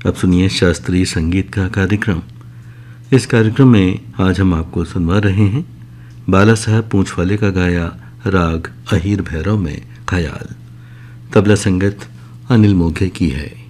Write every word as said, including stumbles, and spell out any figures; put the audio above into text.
अब सुनिए शास्त्रीय संगीत का कार्यक्रम। इस कार्यक्रम में आज हम आपको सुनवा रहे हैं बाला साहब पूंछवाले का गाया राग अहीर भैरव में ख्याल। तबला संगत अनिल मोघे की है।